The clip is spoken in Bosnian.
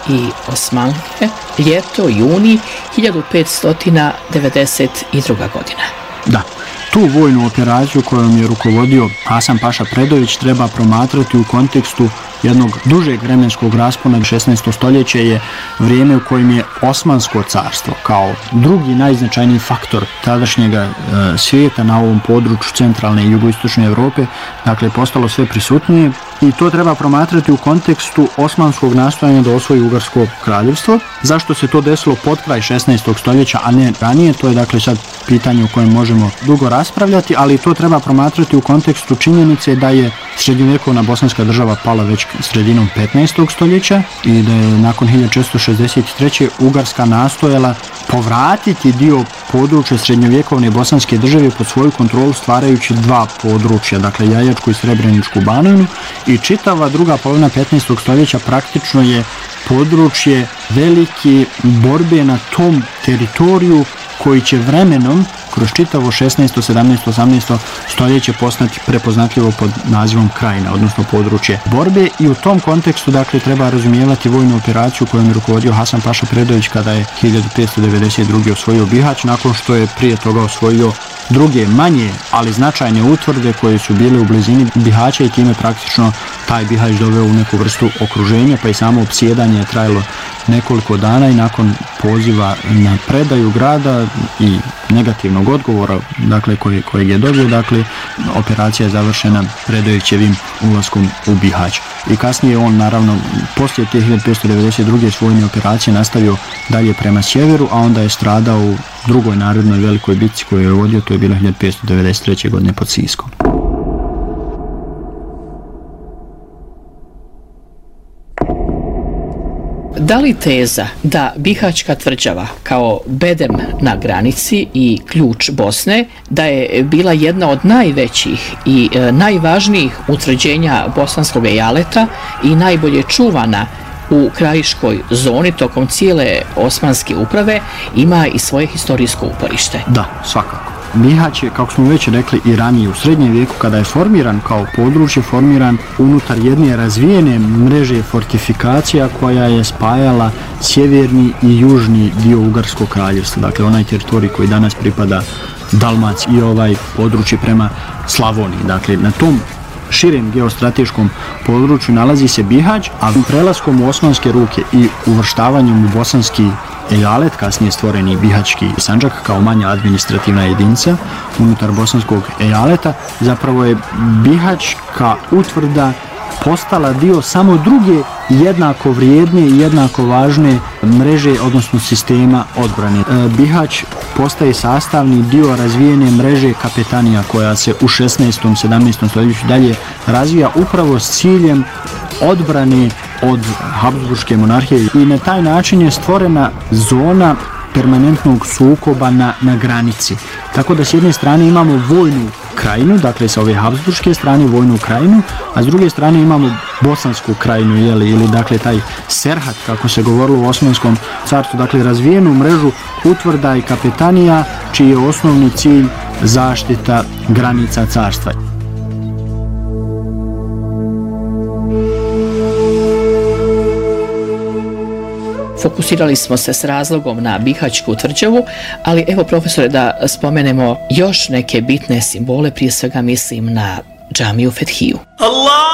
i Osmanlije, ljeto, juni 1592. godina. Da. Tu vojnu operaciju kojom je rukovodio Hasan Paša Predović treba promatrati u kontekstu jednog dužeg vremenskog raspona. 16. stoljeće je vrijeme u kojem je Osmansko carstvo kao drugi najznačajniji faktor tadašnjega svijeta na ovom području centralne i jugoistočne Europe, dakle postalo sve prisutnije, i to treba promatrati u kontekstu osmanskog nastojanja da osvoji Ugarsko kraljevstvo. Zašto se to desilo pod kraj 16. stoljeća, a ne ranije, to je dakle sad pitanje o kojem možemo dugo raspravljati, ali to treba promatrati u kontekstu činjenice da je srednjovjekovna bosanska država pala već sredinom 15. stoljeća i da je nakon 1463. Ugarska nastojala povratiti dio područja srednjovjekovne bosanske države pod svoju kontrolu stvarajući dva područja, dakle Jajačku i Srebreničku baninu, i čitava druga polovina 15. stoljeća praktično je područje velike borbe na tom teritoriju koji će vremenom kroz čitavo 16., 17., 18. stoljeće postati prepoznatljivo pod nazivom Krajina, odnosno područje borbe. I u tom kontekstu dakle treba razumijevati vojnu operaciju kojom je rukovodio Hasan Paša Predović kada je 1592. osvojio Bihać, nakon što je prije toga osvojio druge manje, ali značajne utvrde koje su bile u blizini Bihaća, i time praktično taj Bihać doveo u neku vrstu okruženja, pa i samo opsjedanje je trajalo nekoliko dana, i nakon poziva na predaju grada i negativnog odgovora, dakle kojeg je dobio, dakle operacija je završena Predovićevim ulaskom u Bihać. I kasnije on naravno poslije te 1592. svojne operacije nastavio dalje prema sjeveru, a onda je stradao u drugoj narednoj velikoj bitci koju je vodio, to je bila 1593. godine pod Siskom. Da li teza da Bihaćka tvrđava kao bedem na granici i ključ Bosne, da je bila jedna od najvećih i najvažnijih utvrđenja bosanskog ejaleta i najbolje čuvana u krajiškoj zoni tokom cijele osmanske uprave, ima i svoje historijsko uporište? Da, svakako. Bihać je, kako smo već rekli, i ranije u srednjem vijeku, kada je formiran kao područje, formiran unutar jedne razvijene mreže fortifikacija koja je spajala sjeverni i južni dio Ugarskog kraljevstva, dakle onaj teritorij koji danas pripada Dalmaciji i ovaj područje prema Slavoniji. Dakle, na tom širem geostrateškom području nalazi se Bihać, a prelaskom u osmanske ruke i uvrštavanjem u bosanski ejalet, kasnije stvoreni Bihaćki Sandžak kao manja administrativna jedinica unutar bosanskog ejaleta, zapravo je Bihaćka utvrda postala dio samo druge jednako vrijedne i jednako važne mreže, odnosno sistema odbrane. Bihać postaje sastavni dio razvijene mreže kapetanija koja se u 16. 17. stoljeću dalje razvija upravo s ciljem odbrane od Habsburške monarhije, i na taj način je stvorena zona permanentnog sukoba na granici. Tako da s jedne strane imamo vojnu krajinu, dakle sa ove Habsburške strane vojnu krajinu, a s druge strane imamo bosansku krajinu, ili dakle taj Serhat, kako se govorilo u Osmanskom carstvu, dakle razvijenu mrežu utvrda i kapetanija čiji je osnovni cilj zaštita granica carstva. Fokusirali smo se s razlogom na Bihaćku tvrđavu, ali evo profesore da spomenemo još neke bitne simbole, prije svega mislim na džamiju Fethiju.